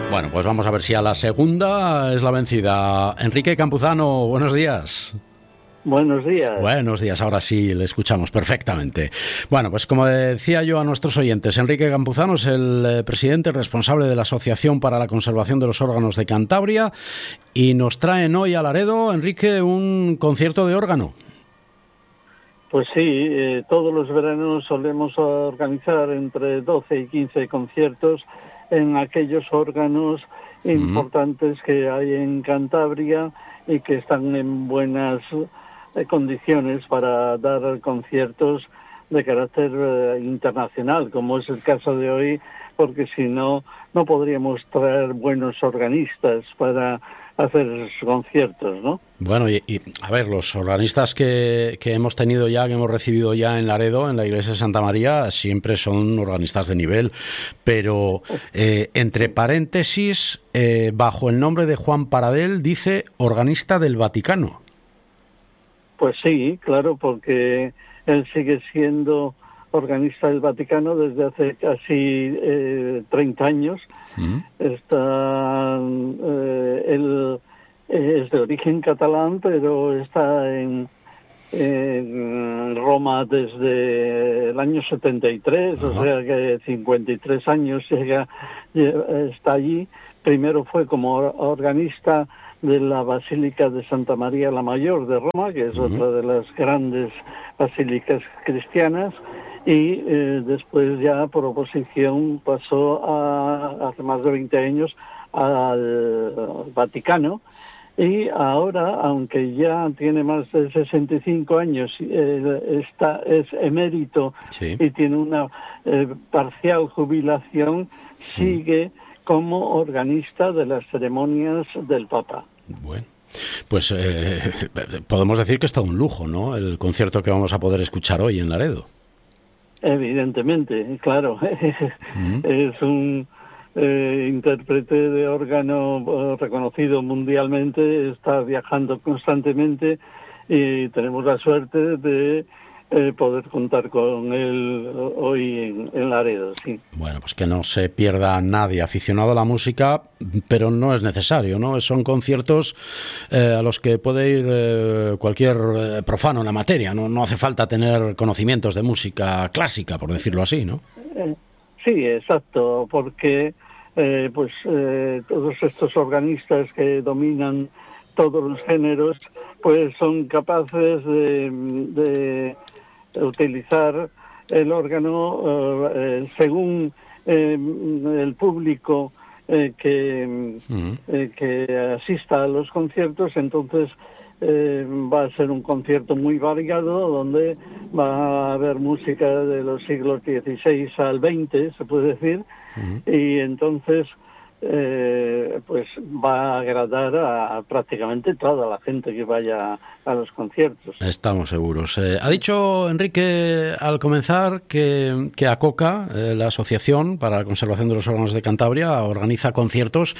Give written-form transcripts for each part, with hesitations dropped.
Bueno, pues vamos a ver si a la segunda es la vencida. Enrique Campuzano, buenos días. Buenos días. Buenos días, ahora sí le escuchamos perfectamente. Bueno, pues como decía yo a nuestros oyentes, Enrique Campuzano es el presidente responsable de la Asociación para la Conservación de los Órganos de Cantabria y nos traen hoy a Laredo, Enrique, un concierto de órgano. Pues sí, todos los veranos solemos organizar entre 12 y 15 conciertos en aquellos órganos importantes que hay en Cantabria y que están en buenas condiciones para dar conciertos de carácter internacional, como es el caso de hoy, porque si no, no podríamos traer buenos organistas para hacer conciertos, ¿no? Bueno, y a ver, los organistas que hemos tenido ya, que hemos recibido ya en Laredo, en la iglesia de Santa María, siempre son organistas de nivel, pero entre paréntesis, bajo el nombre de Juan Paradel, dice organista del Vaticano. Pues sí, claro, porque él sigue siendo organista del Vaticano desde hace casi 30 años. Él es de origen catalán, pero está en Roma desde el año 73, o sea que 53 años está allí. Primero fue como organista de la Basílica de Santa María la Mayor de Roma, que es otra de las grandes basílicas cristianas, y después ya por oposición pasó hace más de 20 años al Vaticano, y ahora, aunque ya tiene más de 65 años, es emérito, sí, y tiene una parcial jubilación, sigue como organista de las ceremonias del Papa. Bueno, pues podemos decir que está un lujo, ¿no?, el concierto que vamos a poder escuchar hoy en Laredo. Evidentemente, claro. Es un intérprete de órgano reconocido mundialmente, está viajando constantemente y tenemos la suerte de poder contar con él hoy en Laredo, sí. Bueno, pues que no se pierda nadie aficionado a la música, pero no es necesario, ¿no? Son conciertos a los que puede ir cualquier profano en la materia, no hace falta tener conocimientos de música clásica, por decirlo así, ¿no? Sí, exacto, porque todos estos organistas que dominan todos los géneros, pues son capaces de utilizar el órgano según el público que asista a los conciertos. Entonces va a ser un concierto muy variado, donde va a haber música de los siglos XVI al XX, se puede decir, y entonces pues va a agradar a prácticamente toda la gente que vaya a los conciertos. Estamos seguros. Ha dicho Enrique al comenzar que ACOCA, la Asociación para la Conservación de los Órganos de Cantabria, organiza conciertos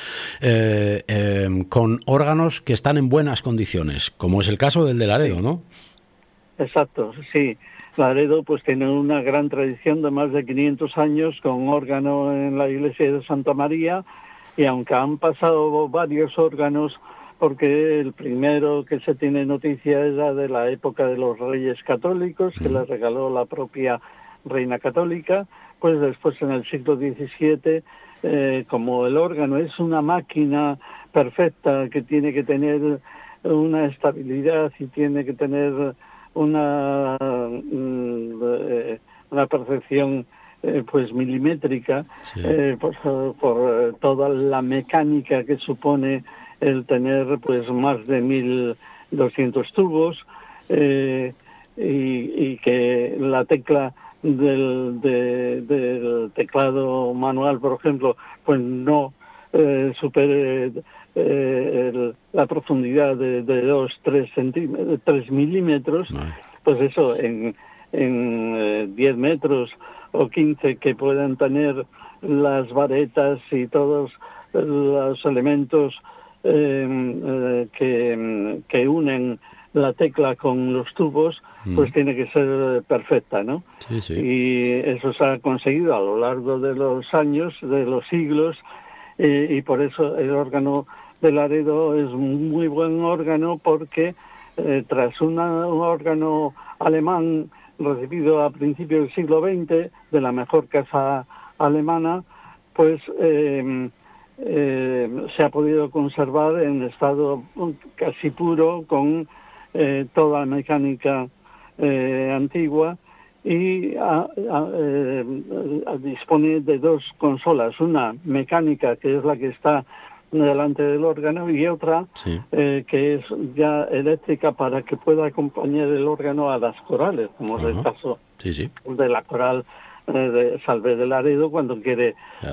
con órganos que están en buenas condiciones, como es el caso del de Laredo, ¿no? Exacto, sí. Laredo pues tiene una gran tradición de más de 500 años con órgano en la iglesia de Santa María, y aunque han pasado varios órganos, porque el primero que se tiene noticia es la de la época de los Reyes Católicos, que les regaló la propia Reina Católica, pues después en el siglo XVII, como el órgano es una máquina perfecta que tiene que tener una estabilidad y tiene que tener una percepción pues milimétrica, sí, por toda la mecánica que supone el tener pues más de 1.200 tubos, y que la tecla del teclado manual, por ejemplo, pues no supere la profundidad de 2-3 milímetros, no. Pues eso, en 10 metros o 15 que puedan tener las varetas y todos los elementos que unen la tecla con los tubos, pues tiene que ser perfecta, ¿no? Sí, sí. Y eso se ha conseguido a lo largo de los años, de los siglos, y por eso el órgano de Laredo es un muy buen órgano, porque tras un órgano alemán recibido a principios del siglo XX de la mejor casa alemana, pues se ha podido conservar en estado casi puro, con toda la mecánica antigua, y dispone de dos consolas, una mecánica, que es la que está delante del órgano, y otra que es ya eléctrica, para que pueda acompañar el órgano a las corales, como es el caso de la coral de Salve de Laredo, cuando quiere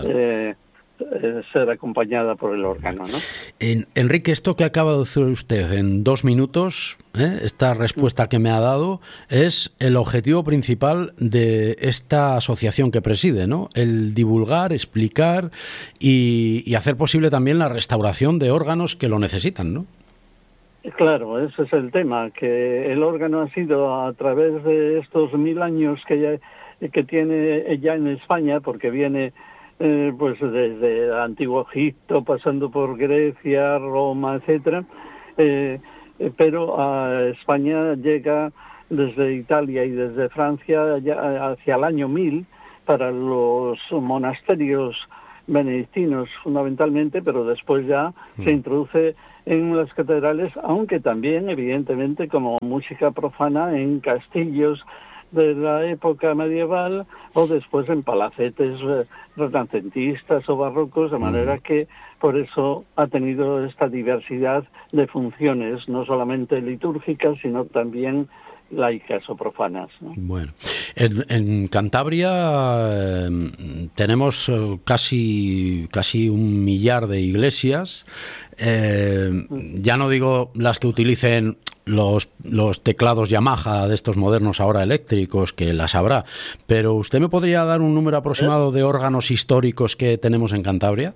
ser acompañada por el órgano, ¿no? Enrique, esto que acaba de decir usted en 2 minutos, esta respuesta que me ha dado, es el objetivo principal de esta asociación que preside, ¿no? El divulgar, explicar y hacer posible también la restauración de órganos que lo necesitan, ¿no? Claro, ese es el tema, que el órgano ha sido, a través de estos 1000 años que tiene ya en España, porque viene pues desde el Antiguo Egipto, pasando por Grecia, Roma, etcétera, pero a España llega desde Italia y desde Francia ya hacia el año 1000 para los monasterios benedictinos fundamentalmente, pero después ya se introduce en las catedrales, aunque también evidentemente como música profana en castillos de la época medieval, o después en palacetes renacentistas o barrocos, de manera que por eso ha tenido esta diversidad de funciones, no solamente litúrgicas, sino también laicas o profanas, ¿no? Bueno, en Cantabria tenemos casi 1 millar de iglesias. Ya no digo las que utilicen los teclados Yamaha de estos modernos ahora eléctricos, que las habrá, pero ¿usted me podría dar un número aproximado de órganos históricos que tenemos en Cantabria?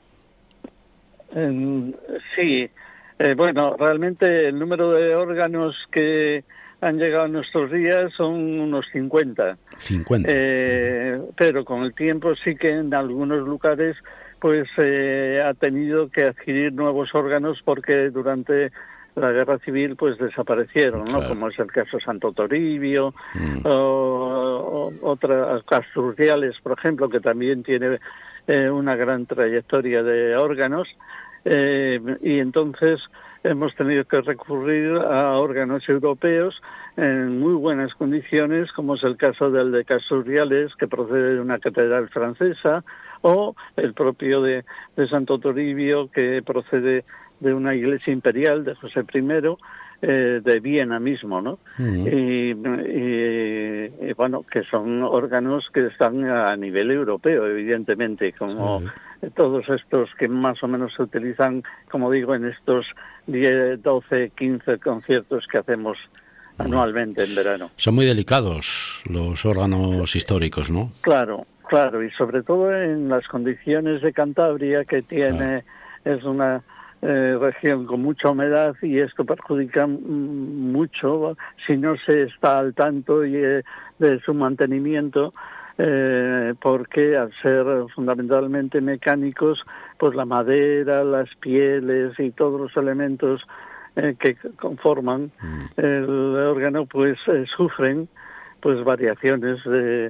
Sí, bueno, realmente el número de órganos que han llegado en nuestros días son unos 50. 50. Pero con el tiempo sí que en algunos lugares pues ha tenido que adquirir nuevos órganos, porque durante la guerra civil pues desaparecieron, ¿no? Claro. Como es el caso de Santo Toribio, o otras Casturriales, por ejemplo, que también tiene una gran trayectoria de órganos, y entonces hemos tenido que recurrir a órganos europeos en muy buenas condiciones, como es el caso del de Casturriales, que procede de una catedral francesa, o el propio de Santo Toribio, que procede de una iglesia imperial de José I, de Viena mismo, ¿no? Y bueno, que son órganos que están a nivel europeo, evidentemente, como todos estos que más o menos se utilizan, como digo, en estos 10, 12, 15 conciertos que hacemos anualmente en verano. Son muy delicados los órganos históricos, ¿no? Claro, y sobre todo en las condiciones de Cantabria, que tiene, es una región con mucha humedad, y esto perjudica mucho si no se está al tanto de su mantenimiento, porque al ser fundamentalmente mecánicos, pues la madera, las pieles y todos los elementos que conforman el órgano pues sufren pues variaciones de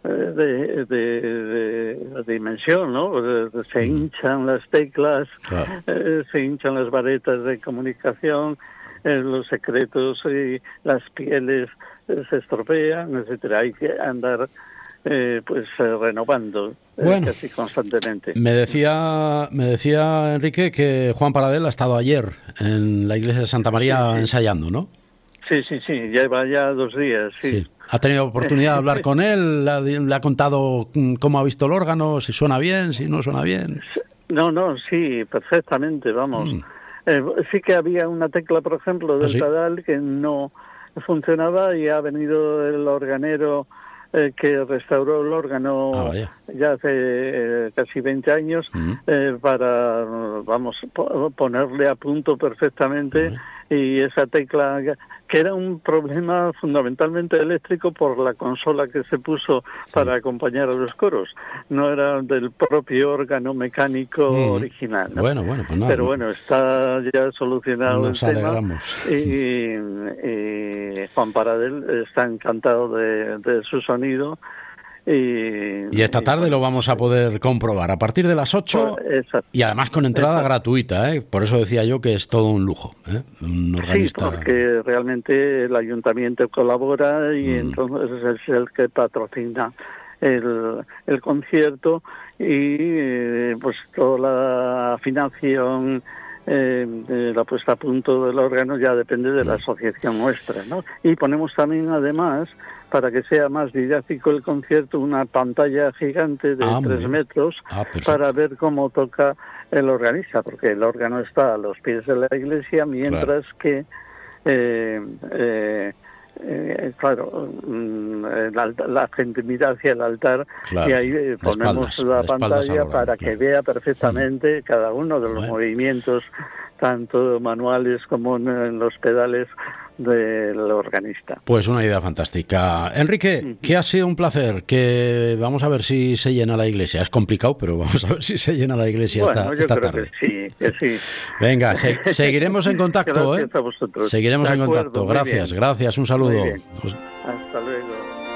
dimensión, ¿no? Se hinchan las teclas, se hinchan las varetas de comunicación, los secretos y las pieles se estropean, etcétera. Hay que andar renovando casi constantemente. Me decía Enrique que Juan Paradel ha estado ayer en la iglesia de Santa María ensayando, ¿no? Sí, lleva ya 2 días, sí. ¿Ha tenido oportunidad de hablar con él? ¿Le ha contado cómo ha visto el órgano? ¿Si suena bien? ¿Si no suena bien? No, sí, perfectamente, vamos. Sí que había una tecla, por ejemplo, del pedal que no funcionaba, y ha venido el organero que restauró el órgano ya hace casi 20 años para, ponerle a punto perfectamente, y esa tecla que era un problema fundamentalmente eléctrico por la consola que se puso para acompañar a los coros. No era del propio órgano mecánico original, ¿no? Bueno, pues nada. Pero bueno, está ya solucionado el tema. Y Juan Paradel está encantado de su sonido. Y esta tarde lo vamos a poder comprobar a partir de las 8 y además con entrada gratuita, ¿eh? Por eso decía yo que es todo un lujo, ¿eh? Un organista... Sí, porque realmente el ayuntamiento colabora y entonces es el que patrocina el concierto y pues toda la afinación, la puesta a punto del órgano ya depende de la asociación nuestra, ¿no? Y ponemos también además, para que sea más didáctico el concierto, una pantalla gigante de 3 metros para ver cómo toca el organista, porque el órgano está a los pies de la iglesia, mientras que la gente mira hacia el altar, y ahí ponemos la pantalla para que vea perfectamente cada uno de los movimientos, tanto manuales como en los pedales del organista. Pues una idea fantástica. Enrique, que ha sido un placer, que vamos a ver si se llena la iglesia. Es complicado, pero vamos a ver si se llena la iglesia esta tarde. Que sí. Venga, seguiremos en contacto. Gracias a vosotros. Seguiremos en contacto. Gracias, un saludo. Hasta luego.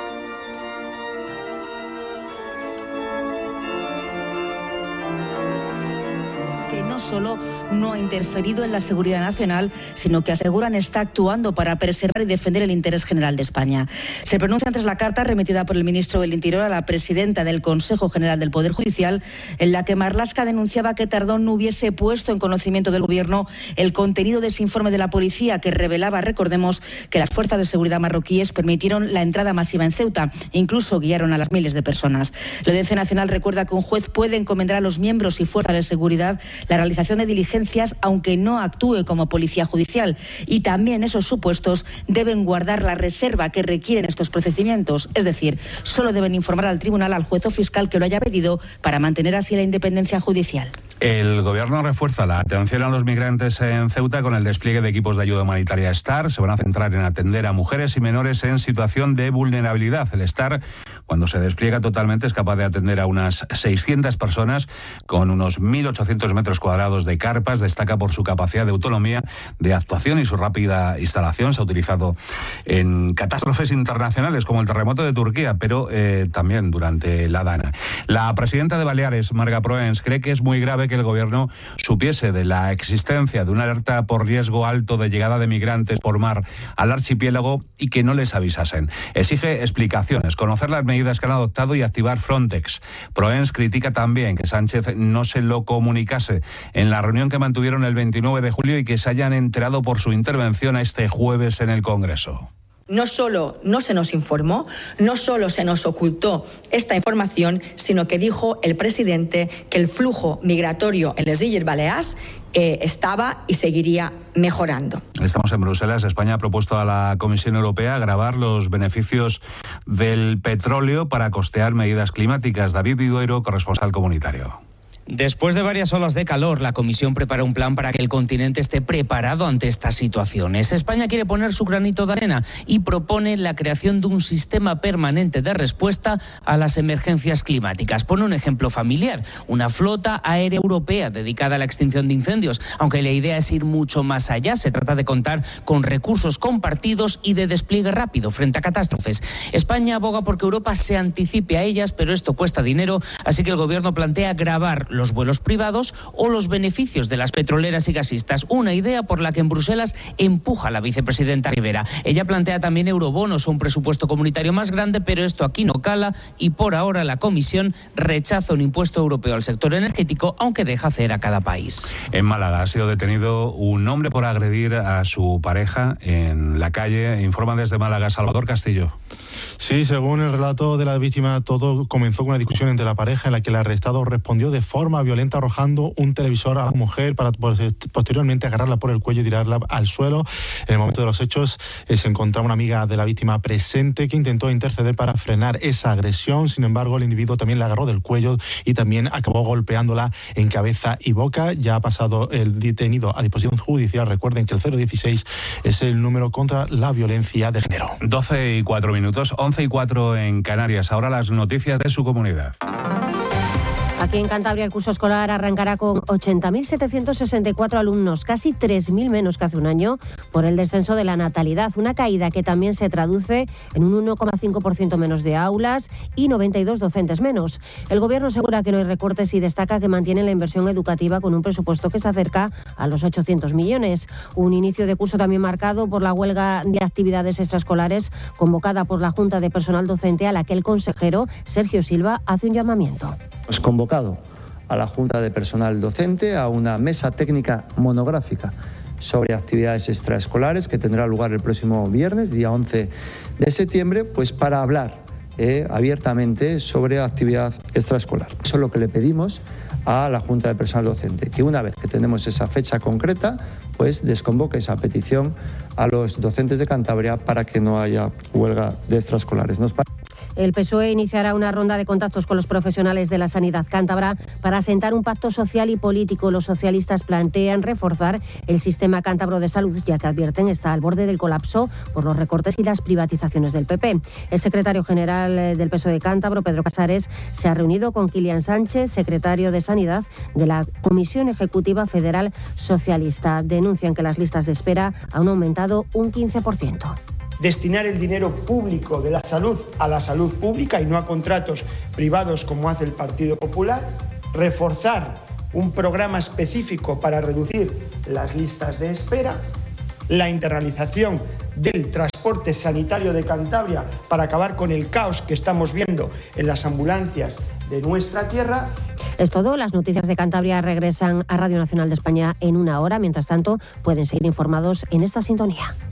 No solo no ha interferido en la seguridad nacional, sino que aseguran está actuando para preservar y defender el interés general de España. Se pronuncia tras la carta remitida por el ministro del Interior a la presidenta del Consejo General del Poder Judicial, en la que Marlaska denunciaba que Tardón no hubiese puesto en conocimiento del Gobierno el contenido de ese informe de la policía que revelaba, recordemos, que las fuerzas de seguridad marroquíes permitieron la entrada masiva en Ceuta, incluso guiaron a las miles de personas. La Audiencia Nacional recuerda que un juez puede encomendar a los miembros y fuerzas de seguridad la realización de diligencias aunque no actúe como policía judicial, y también esos supuestos deben guardar la reserva que requieren estos procedimientos, es decir, solo deben informar al tribunal, al juez o fiscal que lo haya pedido, para mantener así la independencia judicial. El Gobierno refuerza la atención a los migrantes en Ceuta con el despliegue de equipos de ayuda humanitaria STAR. Se van a centrar en atender a mujeres y menores en situación de vulnerabilidad. El STAR, cuando se despliega totalmente, es capaz de atender a unas 600 personas con unos 1.800 metros cuadrados de carpas. Destaca por su capacidad de autonomía, de actuación y su rápida instalación. Se ha utilizado en catástrofes internacionales como el terremoto de Turquía, pero también durante la Dana. La presidenta de Baleares, Marga Proens, cree que es muy grave que el Gobierno supiese de la existencia de una alerta por riesgo alto de llegada de migrantes por mar al archipiélago y que no les avisasen. Exige explicaciones, conocer las medidas que han adoptado y activar Frontex. Proens critica también que Sánchez no se lo comunicase en la reunión que mantuvieron el 29 de julio y que se hayan enterado por su intervención este jueves en el Congreso. No solo no se nos informó, no solo se nos ocultó esta información, sino que dijo el presidente que el flujo migratorio en les Illes Balears estaba y seguiría mejorando. Estamos en Bruselas. España ha propuesto a la Comisión Europea gravar los beneficios del petróleo para costear medidas climáticas. David Vidueiro, corresponsal comunitario. Después de varias olas de calor, la Comisión prepara un plan para que el continente esté preparado ante estas situaciones. España quiere poner su granito de arena y propone la creación de un sistema permanente de respuesta a las emergencias climáticas. Pone un ejemplo familiar, una flota aérea europea dedicada a la extinción de incendios, aunque la idea es ir mucho más allá. Se trata de contar con recursos compartidos y de despliegue rápido frente a catástrofes. España aboga porque Europa se anticipe a ellas, pero esto cuesta dinero, así que el Gobierno plantea gravar los vuelos privados o los beneficios de las petroleras y gasistas, una idea por la que en Bruselas empuja la vicepresidenta Rivera. Ella plantea también eurobonos o un presupuesto comunitario más grande, pero esto aquí no cala y por ahora la Comisión rechaza un impuesto europeo al sector energético, aunque deja hacer a cada país. En Málaga ha sido detenido un hombre por agredir a su pareja en la calle. Informa desde Málaga Salvador Castillo. Sí, según el relato de la víctima, todo comenzó con una discusión entre la pareja en la que el arrestado respondió de forma forma violenta, arrojando un televisor a la mujer para posteriormente agarrarla por el cuello y tirarla al suelo. En el momento de los hechos se encontraba una amiga de la víctima presente que intentó interceder para frenar esa agresión. Sin embargo, el individuo también la agarró del cuello y también acabó golpeándola en cabeza y boca. Ya ha pasado el detenido a disposición judicial. Recuerden que el 016 es el número contra la violencia de género. 12:04, 11:04 en Canarias. Ahora las noticias de su comunidad. Aquí en Cantabria el curso escolar arrancará con 80.764 alumnos, casi 3.000 menos que hace un año, por el descenso de la natalidad, una caída que también se traduce en un 1,5% menos de aulas y 92 docentes menos. El Gobierno asegura que no hay recortes y destaca que mantiene la inversión educativa con un presupuesto que se acerca a los 800 millones. Un inicio de curso también marcado por la huelga de actividades extraescolares convocada por la Junta de Personal Docente, a la que el consejero Sergio Silva hace un llamamiento. Hemos convocado a la Junta de Personal Docente a una mesa técnica monográfica sobre actividades extraescolares que tendrá lugar el próximo viernes, día 11 de septiembre, pues para hablar abiertamente sobre actividad extraescolar. Eso es lo que le pedimos a la Junta de Personal Docente, que una vez que tenemos esa fecha concreta, pues desconvoque esa petición a los docentes de Cantabria para que no haya huelga de extraescolares. El PSOE iniciará una ronda de contactos con los profesionales de la sanidad cántabra para asentar un pacto social y político. Los socialistas plantean reforzar el sistema cántabro de salud, ya que advierten está al borde del colapso por los recortes y las privatizaciones del PP. El secretario general del PSOE cántabro, Pedro Casares, se ha reunido con Kilian Sánchez, secretario de Sanidad de la Comisión Ejecutiva Federal Socialista. Denuncian que las listas de espera han aumentado un 15%. Destinar el dinero público de la salud a la salud pública y no a contratos privados como hace el Partido Popular, reforzar un programa específico para reducir las listas de espera, la internalización del transporte sanitario de Cantabria para acabar con el caos que estamos viendo en las ambulancias de nuestra tierra. Es todo. Las noticias de Cantabria regresan a Radio Nacional de España en una hora. Mientras tanto, pueden seguir informados en esta sintonía.